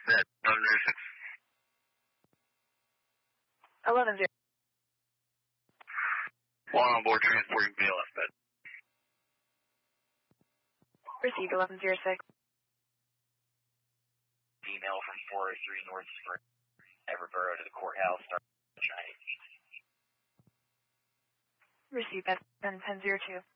Bed, 1106. 11-0. One on board transporting BLS bed. Received 1106. Email from 403 North Spring, Everborough to the courthouse, start Chinese. Received at 10-10-02.